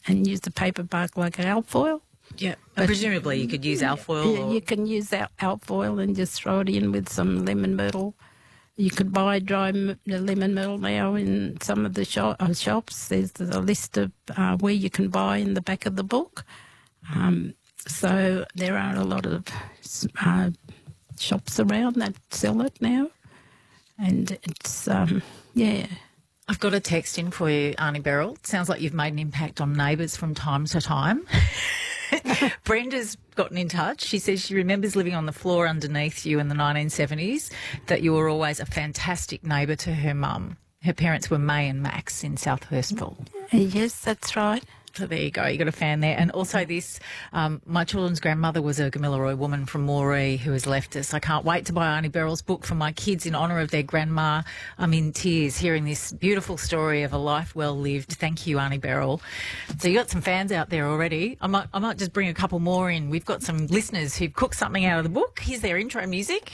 and use the paper bark like alfoil. Yeah, and presumably you could use alfoil. Yeah, you can use alfoil and just throw it in with some lemon myrtle. You could buy dry lemon myrtle now in some of the shops. There's a list of where you can buy in the back of the book. So there are a lot of shops around that sell it now. And it's, yeah. I've got a text in for you, Arnie Beryl. It sounds like you've made an impact on neighbours from time to time. Brenda's gotten in touch. She says she remembers living on the floor underneath you in the 1970s, that you were always a fantastic neighbour to her mum. Her parents were May and Max in South Hurstville. Yes, that's right. So there you go. You got a fan there. And also this, my children's grandmother was a Gamilaroi woman from Moree who has left us. I can't wait to buy Arnie Beryl's book for my kids in honour of their grandma. I'm in tears hearing this beautiful story of a life well lived. Thank you, Arnie Beryl. So you got some fans out there already. I might just bring a couple more in. We've got some listeners who've cooked something out of the book. Here's their intro music.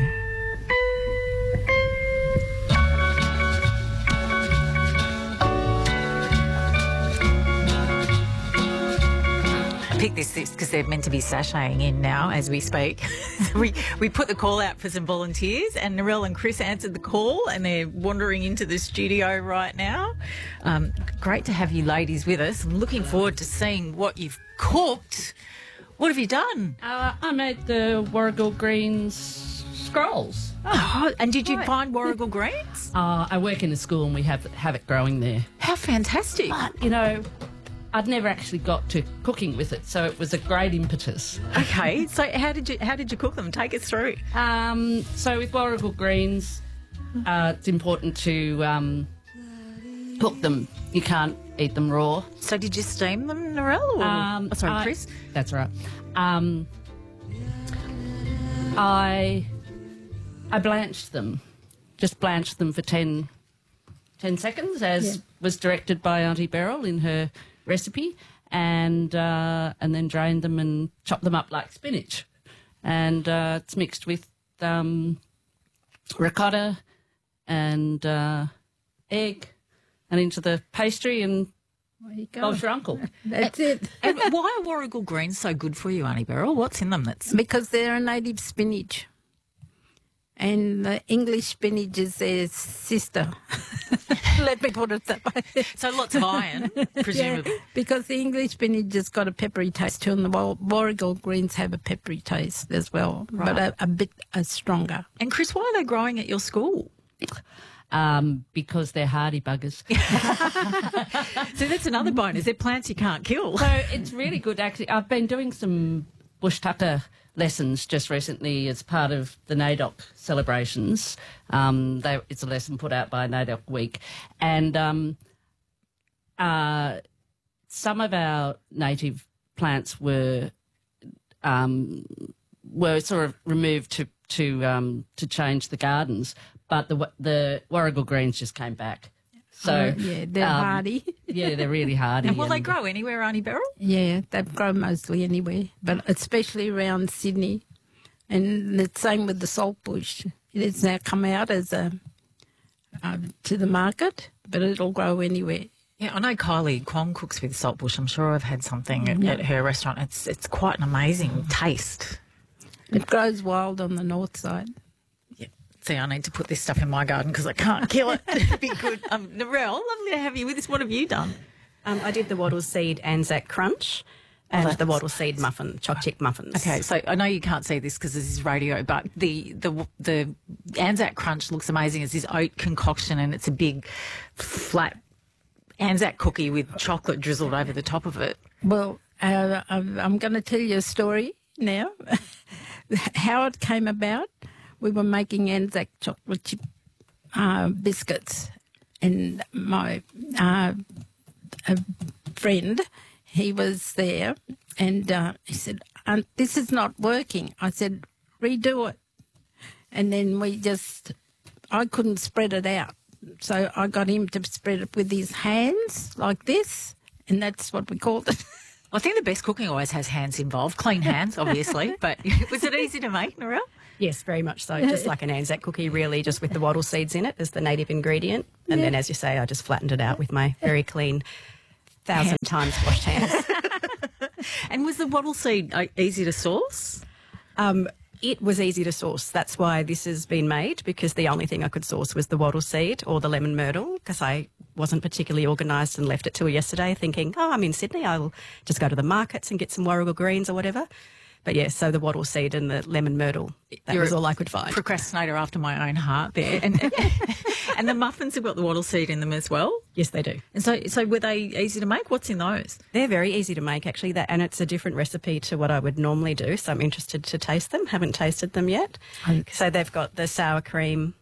Pick this because they're meant to be sashaying in now as we speak. we put the call out for some volunteers, and Narelle and Chris answered the call, and they're wandering into the studio right now. Great to have you ladies with us. I'm looking forward to seeing what you've cooked. What have you done? I made the Warrigal Greens scrolls. Oh, and did you find Warrigal Greens? I work in a school and we have it growing there. How fantastic. But, you know, I'd never actually got to cooking with it, so it was a great impetus. Okay, so how did you cook them? Take us through. So with Warrigal Greens, it's important to cook them. You can't eat them raw. So did you steam them, Narelle? Sorry, Chris. That's right. I blanched them. Just blanched them for 10 seconds, as was directed by Auntie Beryl in her recipe, and then drained them and chopped them up like spinach. And it's mixed with ricotta and egg and into the pastry, and Bob's your uncle. That's it. And why are Warrigal Greens so good for you, Auntie Beryl? What's in them that's... Because they're a native spinach. And the English spinach is their sister. Let me put it that way. So lots of iron, presumably. Yeah, because the English spinach has got a peppery taste too, and the Warrigal Greens have a peppery taste as well, right, but a bit stronger. And Chris, why are they growing at your school? Because they're hardy buggers. So that's another bonus. They're plants you can't kill. So it's really good, actually. I've been doing some bush tucker lessons just recently as part of the NAIDOC celebrations. It's a lesson put out by NAIDOC Week. And some of our native plants were sort of removed to change the gardens, but the Warrigal Greens just came back. So they're hardy. Yeah, they're really hardy. And will they grow anywhere, Auntie Beryl? Yeah, they grow mostly anywhere, but especially around Sydney. And the same with the saltbush. It has now come out as to the market, but it'll grow anywhere. Yeah, I know Kylie Kwong cooks with saltbush. I'm sure I've had something at her restaurant. It's quite an amazing taste. It grows wild on the north side. See, I need to put this stuff in my garden because I can't kill it. It'd be good. Narelle, lovely to have you with us. What have you done? I did the wattle seed Anzac Crunch and the wattle seed muffin, choc chip muffins. Okay, so I know you can't see this because this is radio, but the Anzac Crunch looks amazing. It's this oat concoction, and it's a big, flat Anzac cookie with chocolate drizzled over the top of it. Well, I'm going to tell you a story now. How it came about. We were making Anzac chocolate chip biscuits, and my friend, he was there, and he said, "This is not working." I said, "Redo it." And then I couldn't spread it out, so I got him to spread it with his hands like this, and that's what we called it. I think the best cooking always has hands involved, clean hands, obviously. But was it easy to make, Narelle? Yes, very much so. Just like an Anzac cookie, really, just with the wattle seeds in it as the native ingredient. And then, as you say, I just flattened it out with my very clean 1,000 times washed hands. And was the wattle seed easy to source? It was easy to source. That's why this has been made, because the only thing I could source was the wattle seed or the lemon myrtle, because I wasn't particularly organised and left it till yesterday thinking, oh, I'm in Sydney, I'll just go to the markets and get some warrigal greens or whatever. But yeah, so the wattle seed and the lemon myrtle, that was all I could find. Procrastinator after my own heart there. And, and the muffins have got the wattle seed in them as well? Yes, they do. And so were they easy to make? What's in those? They're very easy to make, actually, and it's a different recipe to what I would normally do, so I'm interested to taste them. Haven't tasted them yet. So they've got the sour cream,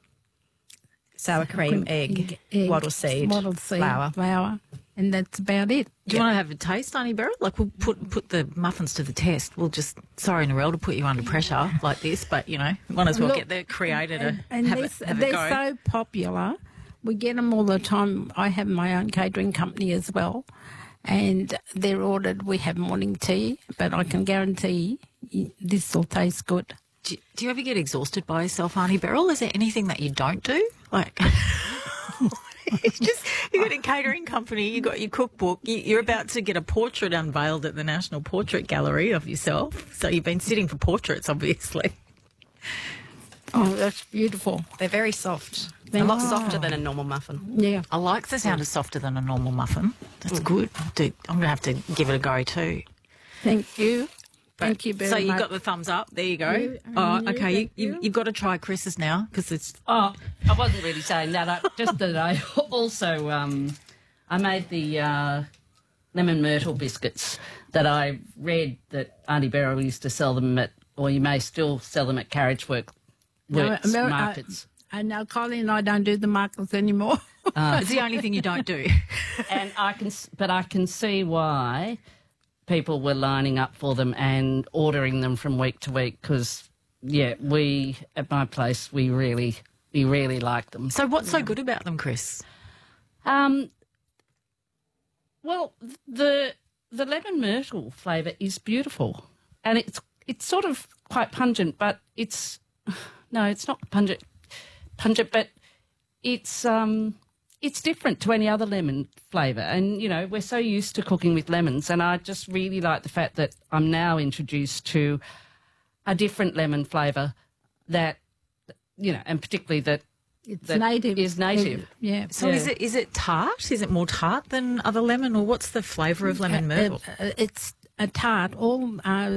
egg, wattle seed, flour, and that's about it. Do you want to have a taste, Auntie Beryl? Like, we'll put the muffins to the test. We'll just, sorry, Narelle, to put you under pressure like this, but, you know, might as well get the creator to have a they're go. so popular. We get them all the time. I have my own catering company as well, and they're ordered. We have morning tea, but I can guarantee this will taste good. Do you ever get exhausted by yourself, Auntie Beryl? Is there anything that you don't do? Like, it's just, you've got a catering company, you've got your cookbook, you're about to get a portrait unveiled at the National Portrait Gallery of yourself. So you've been sitting for portraits, obviously. Oh, that's beautiful. They're very soft. A lot softer than a normal muffin. Yeah. I like the sound of softer than a normal muffin. That's good. Dude, I'm going to have to give it a go too. Thank you. Thank you very much. So you got the thumbs up. There you go. Okay. You've got to try Chris's now because it's... Oh, I wasn't really saying that. Just that I also I made the lemon myrtle biscuits that I read that Auntie Beryl used to sell them at, or you may still sell them at Carriage Works markets. No, Colin and I don't do the markets anymore. It's the only thing you don't do. And I can see why people were lining up for them and ordering them from week to week because, yeah, we at my place we really like them. So what's so good about them, Chris? Well, the lemon myrtle flavour is beautiful, and it's sort of quite pungent, but it's not pungent, but it's different to any other lemon flavour. And, you know, we're so used to cooking with lemons, and I just really like the fact that I'm now introduced to a different lemon flavour that, you know, and particularly that It's native. Is native. Yeah. So is it tart? Is it more tart than other lemon, or what's the flavour of lemon myrtle? It's a tart. All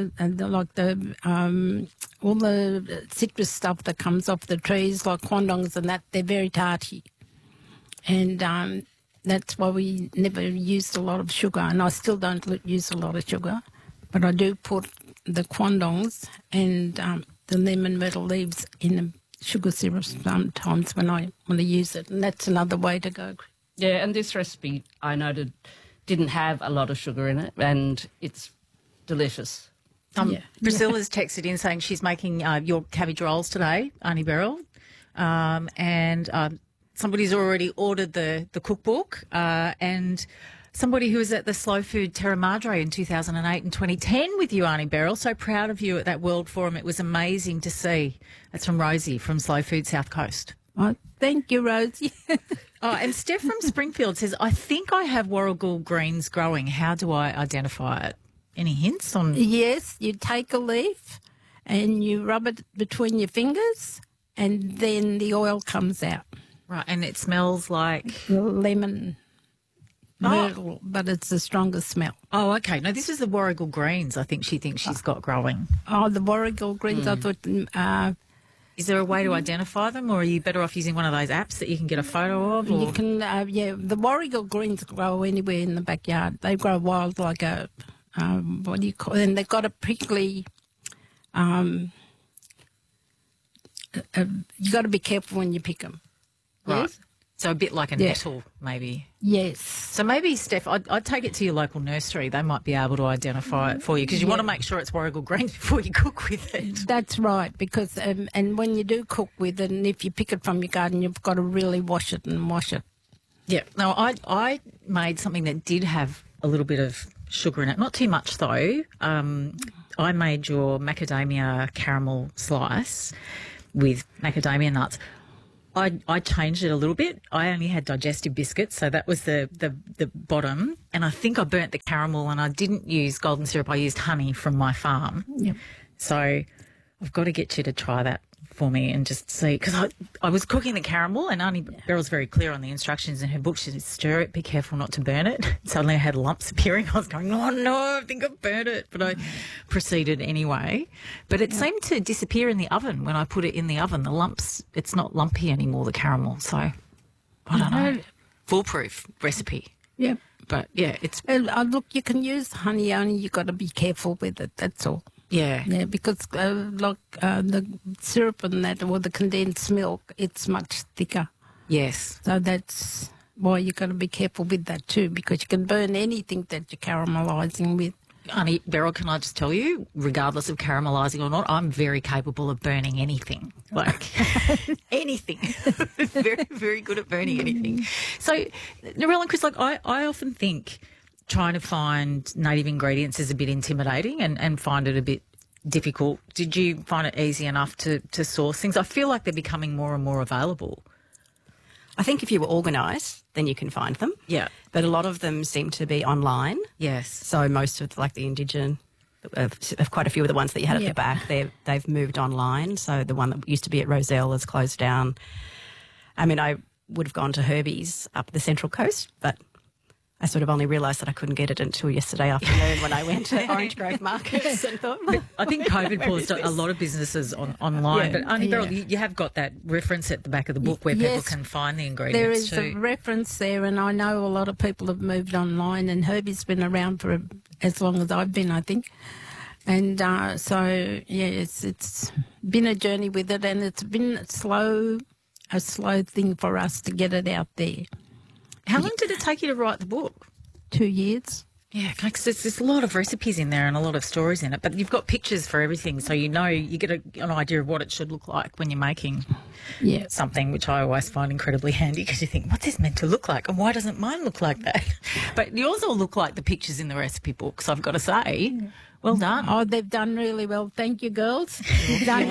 all the citrus stuff that comes off the trees, like quandongs and that, they're very tarty, and that's why we never used a lot of sugar. And I still don't use a lot of sugar, but I do put the quandongs and the lemon myrtle leaves in a sugar syrup sometimes when I want to use it, and that's another way to go. Yeah, and this recipe I noted didn't have a lot of sugar in it, and it's delicious. Brazil has texted in saying she's making your cabbage rolls today, Auntie Beryl, and somebody's already ordered the cookbook, and somebody who was at the Slow Food Terra Madre in 2008 and 2010 with you, Auntie Beryl. So proud of you at that World Forum. It was amazing to see. That's from Rosie from Slow Food South Coast. Oh, thank you, Rosie. And Steph from Springfield says, I think I have warrigal greens growing. How do I identify it? Any hints on? Yes, you take a leaf and you rub it between your fingers and then the oil comes out. Right, and it smells like? Lemon myrtle, but it's the strongest smell. Oh, okay. No, this is the warrigal greens I think she thinks she's got growing. Oh, the warrigal greens, I thought... is there a way to identify them, or are you better off using one of those apps that you can get a photo of? Or? You can, the warrigal greens grow anywhere in the backyard. They grow wild like a... what do you call it? And they've got a prickly... you got to be careful when you pick them. Right. Yes? So a bit like a nettle, maybe. Yes. So maybe, Steph, I'd take it to your local nursery. They might be able to identify it for you because you want to make sure it's warrigal greens before you cook with it. That's right, because and when you do cook with it, and if you pick it from your garden, you've got to really wash it. Yeah. No, I made something that did have a little bit of sugar in it. Not too much, though. I made your macadamia caramel slice with macadamia nuts. I changed it a little bit. I only had digestive biscuits, so that was the bottom. And I think I burnt the caramel, and I didn't use golden syrup. I used honey from my farm. Yep. So I've got to get you to try that for me and just see, because I was cooking the caramel, and Auntie Beryl's very clear on the instructions in her book. She said, stir it, be careful not to burn it. Suddenly I had lumps appearing. I was going, oh no, I think I burnt it. But I proceeded anyway. But it seemed to disappear in the oven when I put it in the oven. The lumps, it's not lumpy anymore, the caramel. So I don't know. Foolproof recipe. Yep. But yeah, it's... Look, you can use honey, only you've got to be careful with it, that's all. Yeah. Yeah, because the syrup and that, or the condensed milk, it's much thicker. Yes. So that's why you've got to be careful with that too, because you can burn anything that you're caramelising with. Auntie Beryl, can I just tell you, regardless of caramelising or not, I'm very capable of burning anything. Like, anything. Very, very good at burning anything. So, Narelle and Chris, like, I often think trying to find native ingredients is a bit intimidating and find it a bit difficult. Did you find it easy enough to source things? I feel like they're becoming more and more available. I think if you were organised, then you can find them. Yeah. But a lot of them seem to be online. Yes. So most of like the indigenous, quite a few of the ones that you had at the back, they've moved online. So the one that used to be at Roselle has closed down. I mean, I would have gone to Herbie's up the Central Coast, but I sort of only realised that I couldn't get it until yesterday afternoon when I went to Orange Grove Markets and thought, I think COVID paused a lot of businesses online. But Auntie Beryl, you have got that reference at the back of the book where people can find the ingredients there is too. a reference there, and I know a lot of people have moved online, and Herbie's been around for as long as I've been, I think. And so, yeah, it's been a journey with it, and it's been a slow thing for us to get it out there. How long did it take you to write the book? 2 years. Yeah, because there's a lot of recipes in there and a lot of stories in it, but you've got pictures for everything, so you get an idea of what it should look like when you're making something, which I always find incredibly handy, because you think, what's this meant to look like, and why doesn't mine look like that? But yours all look like the pictures in the recipe books, I've got to say. Well done. Oh, they've done really well. Thank you, girls. Just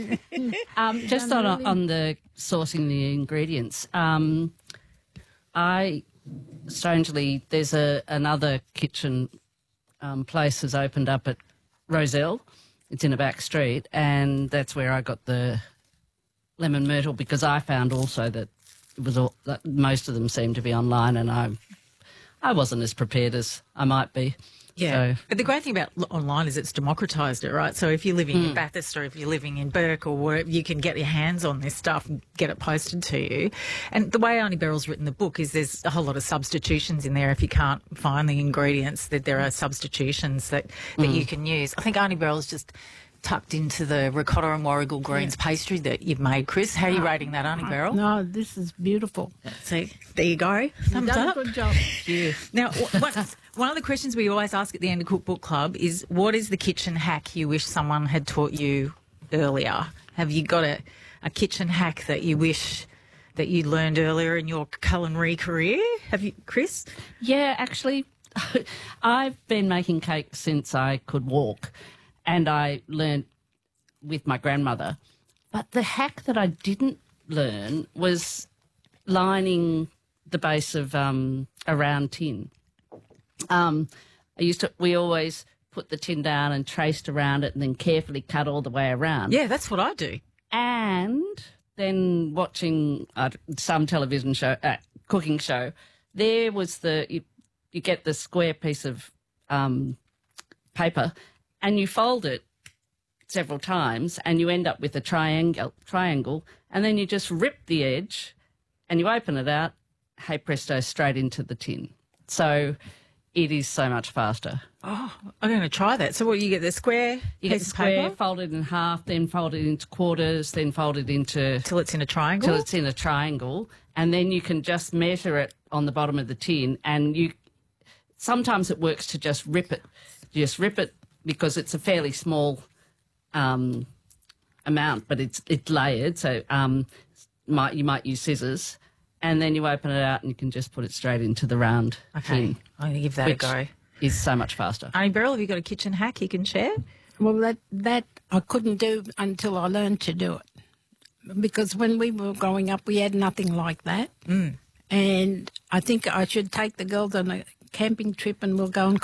on the sourcing the ingredients, strangely, there's another kitchen place has opened up at Roselle. It's in a back street, and that's where I got the lemon myrtle, because I found also that it was that most of them seemed to be online, and I wasn't as prepared as I might be. Yeah, So, but the great thing about online is it's democratised it, right? So if you're living in Bathurst or if you're living in Burke or wherever, you can get your hands on this stuff and get it posted to you. And the way Auntie Beryl's written the book is there's a whole lot of substitutions in there. If you can't find the ingredients, that there are substitutions that you can use. I think Auntie Beryl's just tucked into the ricotta and warrigal greens pastry that you've made, Chris. How are you rating that, Auntie Beryl? No, this is beautiful. See, there you go. Thumbs Done up. a good job. Now, one of the questions we always ask at the end of Cookbook Club is, what is the kitchen hack you wish someone had taught you earlier? Have you got a kitchen hack that you wish that you learned earlier in your culinary career? Have you, Chris? yeah, actually, I've been making cakes since I could walk, and I learned with my grandmother. But the hack that I didn't learn was lining the base of a round tin. We always put the tin down and traced around it and then carefully cut all the way around. Yeah, that's what I do. And then watching some television show, cooking show, there was you get the square piece of paper and you fold it several times and you end up with a triangle, and then you just rip the edge and you open it out, hey presto, straight into the tin. So it is so much faster. Oh, I'm going to try that. So what, you get the square You get piece the of square, paper? fold it in half, then fold it into quarters, then fold it into... Till it's in a triangle? Till it's in a triangle, and then you can just measure it on the bottom of the tin, and sometimes it works to just rip it. You just rip it because it's a fairly small amount, but it's layered, so you might use scissors, and then you open it out and you can just put it straight into the round tin. I'm going to give that a go. Is so much faster. Auntie Beryl, have you got a kitchen hack you can share? Well, that I couldn't do until I learned to do it. because when we were growing up, we had nothing like that. And I think I should take the girls on a camping trip and we'll go and